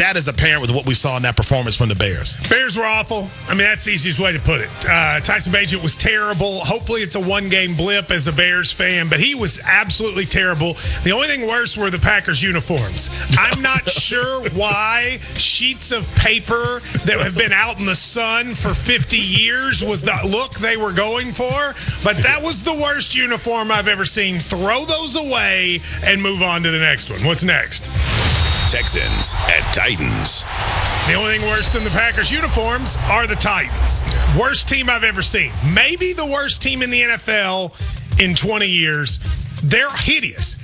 that is apparent with what we saw in that performance from the Bears. Bears were awful. I mean, that's the easiest way to put it. Tyson Bagent was terrible. Hopefully it's a one-game blip as a Bears fan, but he was absolutely terrible. The only thing worse were the Packers uniforms. I'm not sure why sheets of paper that have been out in the sun for 50 years was the look they were going for, but that was the worst uniform I've ever seen. Throw those away and move on to the next one. What's next? Texans at Titans. The only thing worse than the Packers uniforms are the Titans. Worst team I've ever seen. Maybe the worst team in the NFL in 20 years. They're hideous,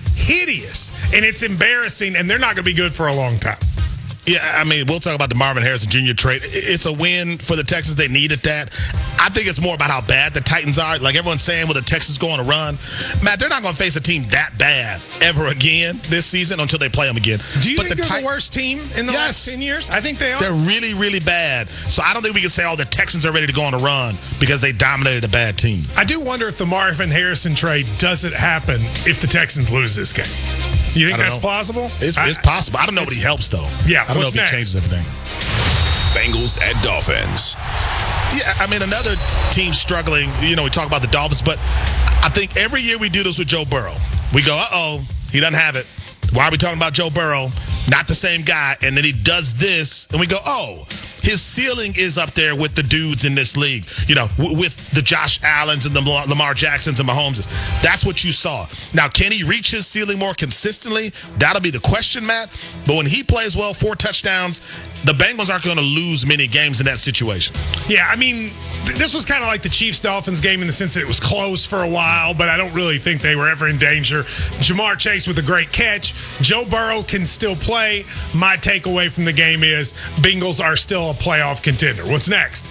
and it's embarrassing, and they're not going to be good for a long time. Yeah, I mean, we'll talk about the Marvin Harrison Jr. trade. It's a win for the Texans. They needed that. I think it's more about how bad the Titans are. Like everyone's saying, with the Texans going to run, Matt, they're not going to face a team that bad ever again this season until they play them again. Do you think they're the worst team in the last 10 years? I think they are. They're really, really bad. So I don't think we can say, the Texans are ready to go on a run because they dominated a bad team. I do wonder if the Marvin Harrison trade doesn't happen if the Texans lose this game. You think that's plausible? It's possible. I don't know what he helps, though. Yeah, I don't know if he changes everything. Bengals at Dolphins. Yeah, I mean, another team struggling. We talk about the Dolphins, but I think every year we do this with Joe Burrow. We go, he doesn't have it. Why are we talking about Joe Burrow? Not the same guy. And then he does this, and we go, his ceiling is up there with the dudes in this league, with the Josh Allens and the Lamar Jacksons and Mahomes. That's what you saw. Now, can he reach his ceiling more consistently? That'll be the question, Matt. But when he plays well, 4 touchdowns, the Bengals aren't going to lose many games in that situation. Yeah, I mean, this was kind of like the Chiefs-Dolphins game in the sense that it was close for a while, but I don't really think they were ever in danger. Jamar Chase with a great catch. Joe Burrow can still play. My takeaway from the game is Bengals are still a playoff contender. What's next?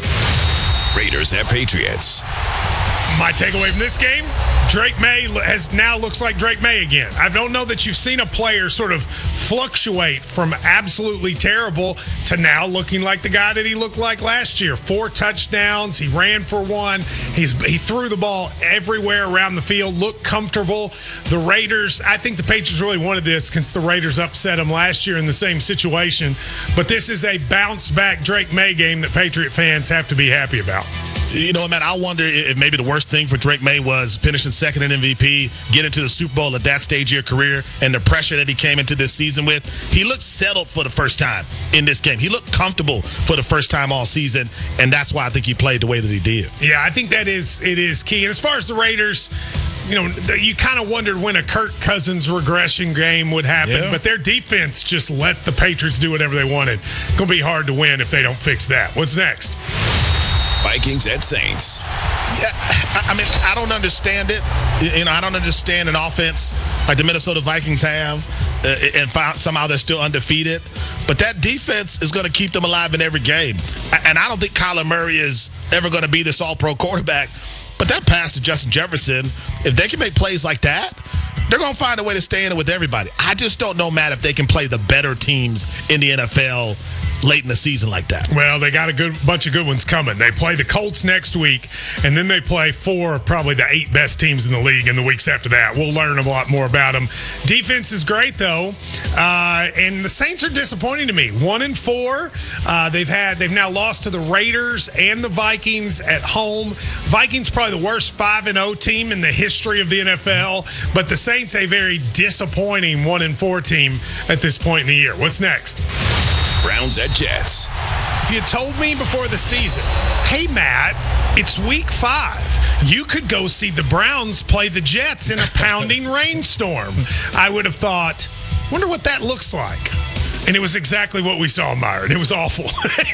Raiders at Patriots. My takeaway from this game, Drake May looks like Drake May again. I don't know that you've seen a player sort of fluctuate from absolutely terrible to now looking like the guy that he looked like last year. 4 touchdowns. He ran for 1. He threw the ball everywhere around the field, looked comfortable. The Raiders, I think the Patriots really wanted this because the Raiders upset them last year in the same situation. But this is a bounce-back Drake May game that Patriot fans have to be happy about. You know, man, I wonder if maybe the worst thing for Drake May was finishing second in MVP, getting to the Super Bowl at that stage of your career, and the pressure that he came into this season with. He looked settled for the first time in this game. He looked comfortable for the first time all season, and that's why I think he played the way that he did. Yeah, I think it is key. And as far as the Raiders, you kind of wondered when a Kirk Cousins regression game would happen, but their defense just let the Patriots do whatever they wanted. It's going to be hard to win if they don't fix that. What's next? Vikings at Saints. Yeah, I mean, I don't understand it. I don't understand an offense like the Minnesota Vikings have, and somehow they're still undefeated. But that defense is going to keep them alive in every game. And I don't think Kyler Murray is ever going to be this all-pro quarterback. But that pass to Justin Jefferson, if they can make plays like that, they're going to find a way to stay in it with everybody. I just don't know, Matt, if they can play the better teams in the NFL late in the season like that. Well, they got a bunch of good ones coming. They play the Colts next week, and then they play 4 of probably the 8 best teams in the league in the weeks after that. We'll learn a lot more about them. Defense is great, though, and the Saints are disappointing to me. 1-4. They've now lost to the Raiders and the Vikings at home. Vikings probably the worst 5-0 team in the history of the NFL, but the Saints a very disappointing 1-4 team at this point in the year. What's next? Browns at Jets. If you told me before the season, hey, Matt, it's week 5. You could go see the Browns play the Jets in a pounding rainstorm, I would have thought, wonder what that looks like. And it was exactly what we saw, Myron. It was awful.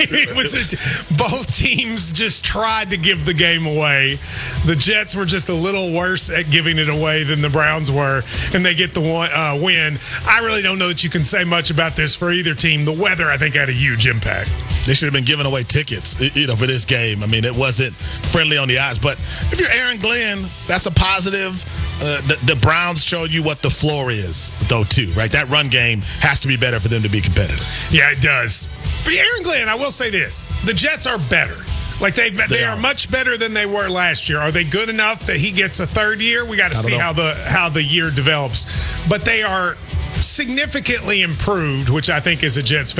Both teams just tried to give the game away. The Jets were just a little worse at giving it away than the Browns were, and they get the win. I really don't know that you can say much about this for either team. The weather, I think, had a huge impact. They should have been giving away tickets, for this game. I mean, it wasn't friendly on the eyes. But if you're Aaron Glenn, that's a positive. The Browns showed you what the floor is, though, too, right? That run game has to be better for them to be competitive. Yeah, it does. For Aaron Glenn, I will say this. The Jets are better. Like they are much better than they were last year. Are they good enough that he gets a third year? We got to see how the year develops. But they are significantly improved, which I think is a Jets fan